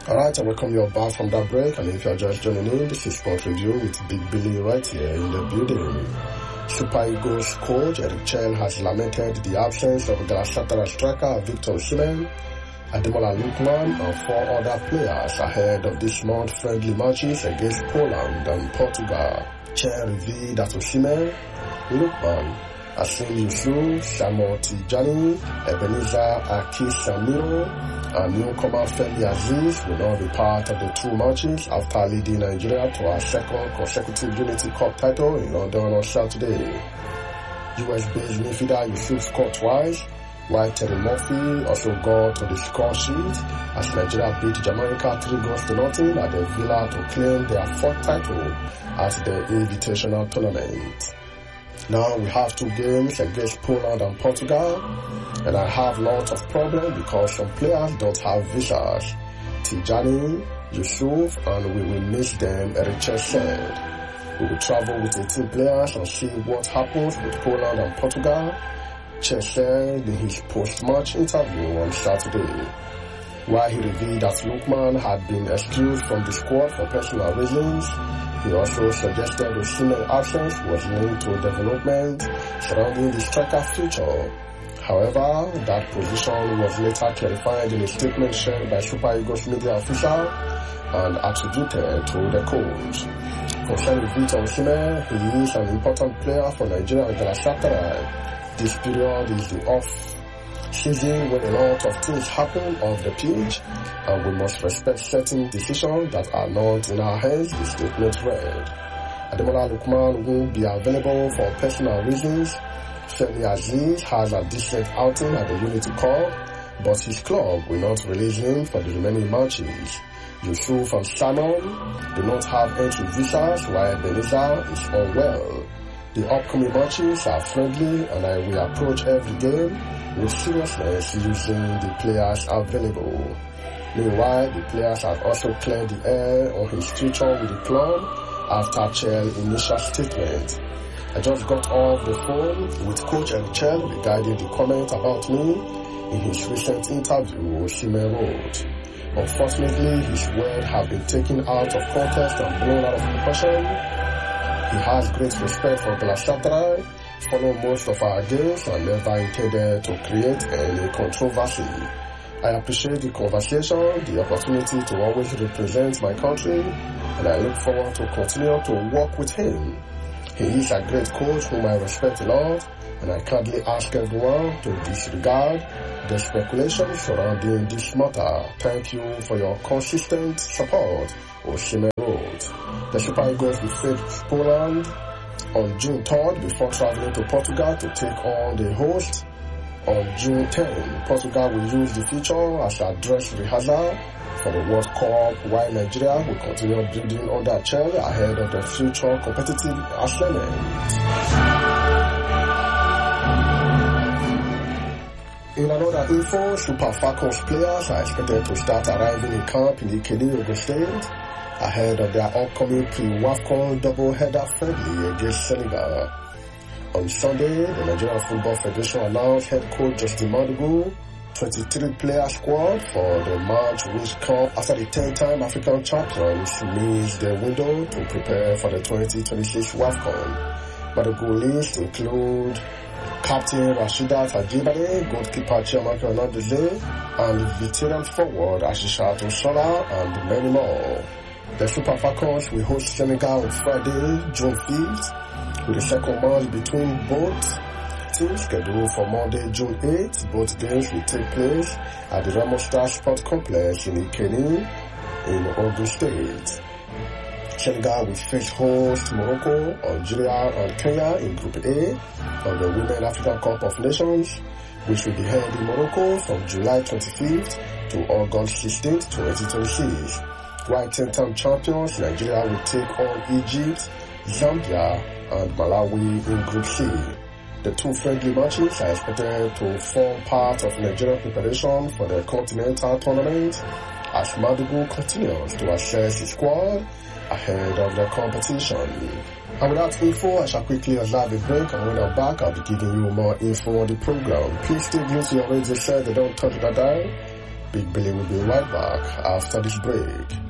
Alright, I welcome you back from that break, and if you're just joining in, this is Sport Review with Big Billy right here in the building. Super Eagles coach Eric Chell has lamented the absence of Galatasaray striker Victor Osimhen, Ademola Lookman and 4 other players ahead of this month's friendly matches against Poland and Portugal. Chell revealed that Osimhen, Lookman, Asim Yusuf, Samuel Tijani, Ebenezer Akisamiro, and newcomer Femi Aziz will not be part of the 2 matches after leading Nigeria to our second consecutive Unity Cup title in London on Saturday. US-based midfielder Yusuf scored twice, while Terry Murphy also got to the score sheet as Nigeria beat Jamaica 3-0 at the Villa to claim their 4th title at the Invitational Tournament. Now we have 2 games against Poland and Portugal, and I have lots of problems because some players don't have visas. Tijani, Yusuf, and we will miss them, Eric Chell said. We will travel with 18 players and see what happens with Poland and Portugal, Chell said in his post-match interview on Saturday. While he revealed that Lookman had been excused from the squad for personal reasons, he also suggested Osimhen's absence was linked to development surrounding the striker's future. However, that position was later clarified in a statement shared by Super Eagles media official and attributed to the coach. Concerning Victor Osimhen, he is an important player for Nigeria and Galatasaray. This period is the off-season when a lot of things happen off the pitch, and we must respect certain decisions that are not in our hands, the statement read. Ademola Lookman will be available for personal reasons. Femi Aziz has a decent outing at the Unity Cup, but his club will not release him for the remaining matches. Yusuf and Samuel do not have entry visas, while Ebenezer is unwell. The upcoming matches are friendly, and I will approach every game with seriousness using the players available. Meanwhile, the players have also cleared the air on his future with the club after Chell's initial statement. I just got off the phone with Coach Eric Chell regarding the comment about me in his recent interview, Osimhen wrote. Unfortunately, his words have been taken out of context and blown out of proportion. He has great respect for Galatasaray, followed most of our games and never intended to create any controversy. I appreciate the conversation, the opportunity to always represent my country, and I look forward to continue to work with him. He is a great coach whom I respect a lot, and I kindly ask everyone to disregard the speculation surrounding this matter. Thank you for your consistent support, Osimhen wrote. The Super Eagles will face Poland on June 3rd before traveling to Portugal to take on the host on June 10. Portugal will use the feature as a dress rehearsal for the World Cup, while Nigeria will continue building under Chell ahead of the future competitive assignment. In another info, Super Falcons players are expected to start arriving in camp in Ikedi, Ogun State, ahead of their upcoming pre-WAFCON double-header friendly against Senegal. On Sunday, the Nigerian Football Federation announced head coach Justin Madugu 23-player squad for the match which comes after the 10-time African champions missed their window to prepare for the 2026 WAFCON. Madugu list include Captain Rasheedat Ajibade, goalkeeper Chiamaka Onadeze, and veteran forward Asishat Oshola, and many more. The Super Falcons will host Senegal on Friday, June 5th, with the second match between both teams scheduled for Monday, June 8th. Both games will take place at the Remo Star Sports Complex in Ikeni in Ogun State. Senegal will face host Morocco, Algeria, and Kenya in Group A of the Women African Cup of Nations, which will be held in Morocco from July 25th to August 16th, 2026. While 10-time champions, Nigeria will take on Egypt, Zambia, and Malawi in Group C. The 2 friendly matches are expected to form part of Nigerian preparation for the continental tournament as Madugu continues to assess his squad ahead of the competition. And with that info, I shall quickly observe a break, and when I'm back, I'll be giving you more info on the program. Please stay glued to your radio set, don't touch that dial. Big Billy will be right back after this break.